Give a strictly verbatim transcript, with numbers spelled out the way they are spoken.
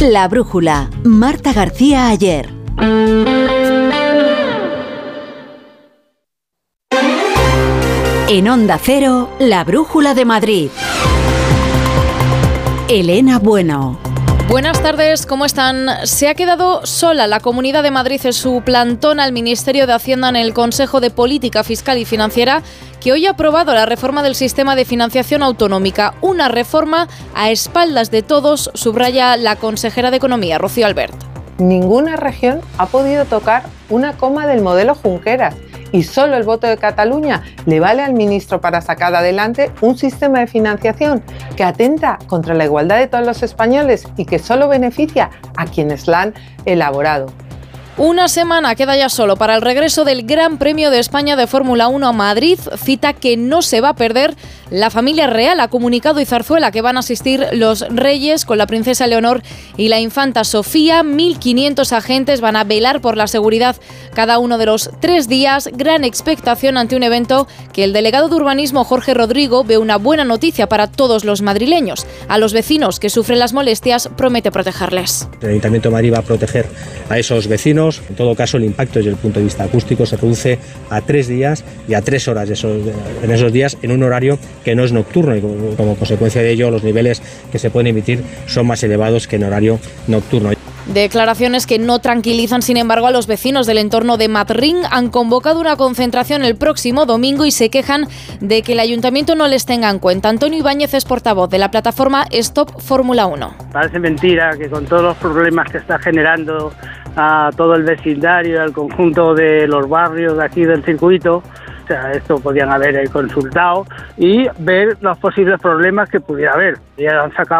La Brújula, Marta García Ayer. En Onda Cero, La Brújula de Madrid. Elena Bueno. Buenas tardes, ¿cómo están? Se ha quedado sola la Comunidad de Madrid en su plantón al Ministerio de Hacienda en el Consejo de Política Fiscal y Financiera, que hoy ha aprobado la reforma del sistema de financiación autonómica. Una reforma a espaldas de todos, subraya la consejera de Economía, Rocío Albert. Ninguna región ha podido tocar una coma del modelo Junqueras y solo el voto de Cataluña le vale al ministro para sacar adelante un sistema de financiación que atenta contra la igualdad de todos los españoles y que solo beneficia a quienes la han elaborado. Una semana queda ya solo para el regreso del Gran Premio de España de Fórmula uno a Madrid, cita que no se va a perder. La familia real ha comunicado y Zarzuela que van a asistir los reyes con la princesa Leonor y la infanta Sofía. mil quinientos agentes van a velar por la seguridad cada uno de los tres días. Gran expectación ante un evento que el delegado de urbanismo Jorge Rodrigo ve una buena noticia para todos los madrileños. A los vecinos que sufren las molestias promete protegerles. El Ayuntamiento de Madrid va a proteger a esos vecinos. En todo caso, el impacto desde el punto de vista acústico se reduce a tres días y a tres horas de esos, en esos días en un horario que no es nocturno y como, como consecuencia de ello los niveles que se pueden emitir son más elevados que en horario nocturno. Declaraciones que no tranquilizan, sin embargo, a los vecinos del entorno de Madrid. Han convocado una concentración el próximo domingo y se quejan de que el ayuntamiento no les tenga en cuenta. Antonio Ibáñez es portavoz de la plataforma Stop Fórmula uno. Parece mentira que con todos los problemas que está generando a todo el vecindario, al conjunto de los barrios de aquí del circuito, o sea, esto podían haber consultado y ver los posibles problemas que pudiera haber. Ya han sacado